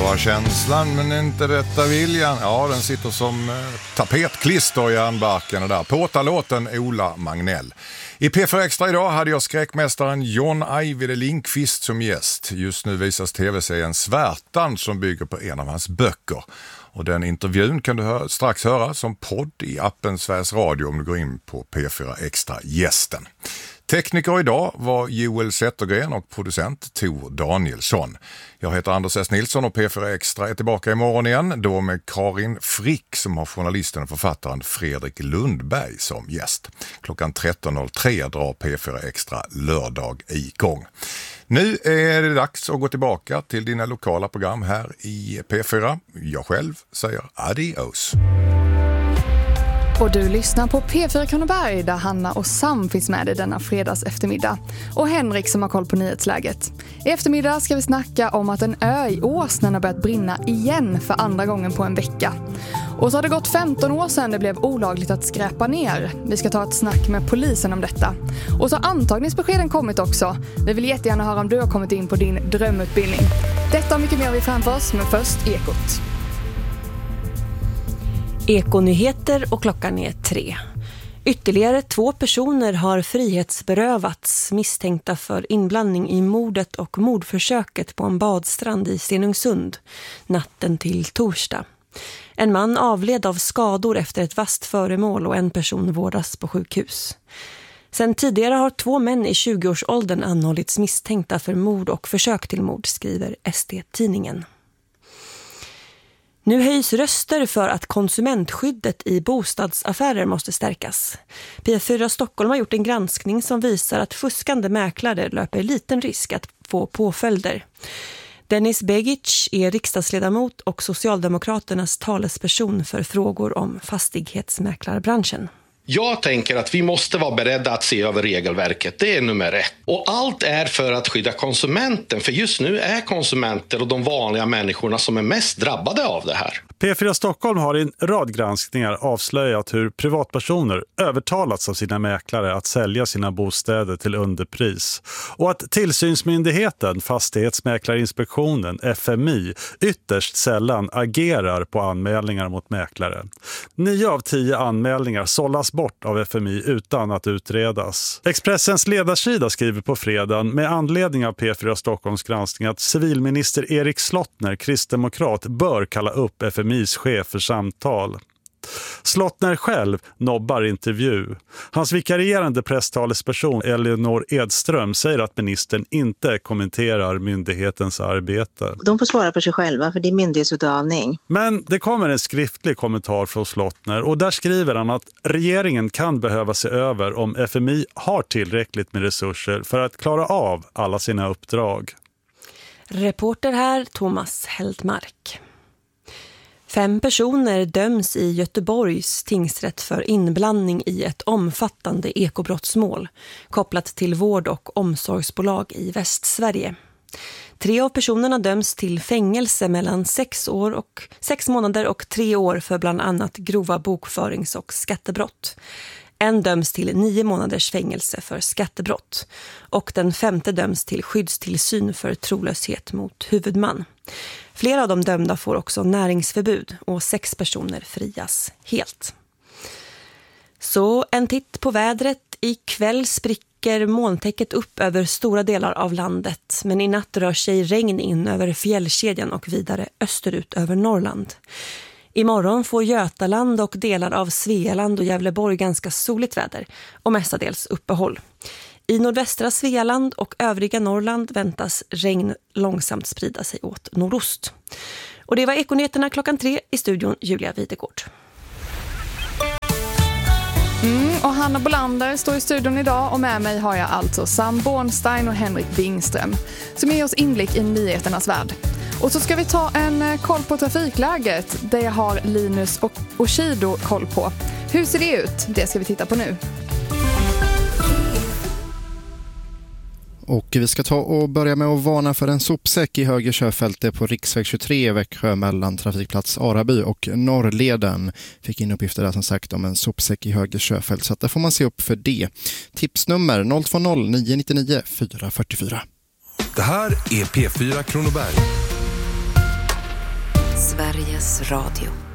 var känslan men inte rätta viljan. Ja, den sitter som tapetklister i järnbarken där. Påtalåten Ola Magnell. I P4 Extra idag hade jag skräckmästaren John Ajvide Lindqvist som gäst. Just nu visas tv-serien Svärtan som bygger på en av hans böcker. Och den intervjun kan du strax höra som podd i appen Sveriges Radio om du går in på P4 Extra gästen. Tekniker idag var Joel Zettergren och producent Tor Danielsson. Jag heter Anders S. Nilsson och P4 Extra är tillbaka imorgon igen. Då med Karin Frick som har journalisten och författaren Fredrik Lundberg som gäst. Klockan 13.03 drar P4 Extra lördag igång. Nu är det dags att gå tillbaka till dina lokala program här i P4. Jag själv säger adios. Och du lyssnar på P4 Kronoberg där Hanna och Sam finns med i denna fredags eftermiddag. Och Henrik som har koll på nyhetsläget. I eftermiddag ska vi snacka om att en ö i Åsnen har börjat brinna igen för andra gången på en vecka. Och så har det gått 15 år sedan det blev olagligt att skräpa ner. Vi ska ta ett snack med polisen om detta. Och så har antagningsbeskeden kommit också. Vi vill jättegärna höra om du har kommit in på din drömutbildning. Detta och mycket mer har vi framför oss, men först Ekot. Ekonyheter och klockan är 3. Ytterligare 2 personer har frihetsberövats misstänkta för inblandning i mordet och mordförsöket på en badstrand i Stenungsund natten till torsdag. En man avled av skador efter ett vasst föremål och en person vårdas på sjukhus. Sen tidigare har 2 män i 20-årsåldern anhållits misstänkta för mord och försök till mord, skriver SD-tidningen. Nu höjs röster för att konsumentskyddet i bostadsaffärer måste stärkas. P4 Stockholm har gjort en granskning som visar att fuskande mäklare löper liten risk att få påföljder. Dennis Begic är riksdagsledamot och Socialdemokraternas talesperson för frågor om fastighetsmäklarbranschen. Jag tänker att vi måste vara beredda att se över regelverket. Det är nummer 1. Och allt är för att skydda konsumenten. För just nu är konsumenter och de vanliga människorna som är mest drabbade av det här. P4 Stockholm har i en rad granskningar avslöjat hur privatpersoner övertalats av sina mäklare att sälja sina bostäder till underpris. Och att tillsynsmyndigheten, Fastighetsmäklarinspektionen, FMI, ytterst sällan agerar på anmälningar mot mäklare. 9 av 10 anmälningar sållas bort av FMI utan att utredas. Expressens ledarsida skriver på fredagen med anledning av P4 Stockholms granskning att civilminister Erik Slottner, kristdemokrat, bör kalla upp FMIs chef för samtal. Slottner själv nobbar intervju. Hans vikarierande presstalesperson Eleonor Edström säger att ministern inte kommenterar myndighetens arbete. De får svara för sig själva för det är myndighetsutövning. Men det kommer en skriftlig kommentar från Slottner och där skriver han att regeringen kan behöva se över om FMI har tillräckligt med resurser för att klara av alla sina uppdrag. Reporter här Thomas Heldmark. 5 personer döms i Göteborgs tingsrätt för inblandning i ett omfattande ekobrottsmål kopplat till vård- och omsorgsbolag i Västsverige. 3 av personerna döms till fängelse mellan 6 månader och 3 år för bland annat grova bokförings- och skattebrott. En döms till 9 månaders fängelse för skattebrott och den 5:e döms till skyddstillsyn för trolöshet mot huvudman. Flera av de dömda får också näringsförbud och 6 personer frias helt. Så en titt på vädret. Ikväll spricker molntäcket upp över stora delar av landet, men i natt rör sig regn in över fjällkedjan och vidare österut över Norrland. Imorgon får Götaland och delar av Svealand och Gävleborg ganska soligt väder och mestadels uppehåll. I nordvästra Svealand och övriga Norrland väntas regn långsamt sprida sig åt nordost. Och det var Ekonyheterna klockan 3 i studion Julia Videgård. Och Hanna Bolander står i studion idag och med mig har jag alltså Sam Bornstein och Henrik Wingström som ger oss inblick i nyheternas värld. Och så ska vi ta en koll på trafikläget. Det har Linus och Oshido koll på. Hur ser det ut? Det ska vi titta på nu. Och vi ska ta och börja med att varna för en sopsäck i höger körfälte på riksväg 23 i Växjö mellan trafikplats Araby och Norrleden. Fick in uppgifter där som sagt om en sopsäck i höger körfält, så att där får man se upp för det. Tipsnummer 020 999 444. Det här är P4 Kronoberg. Sveriges Radio.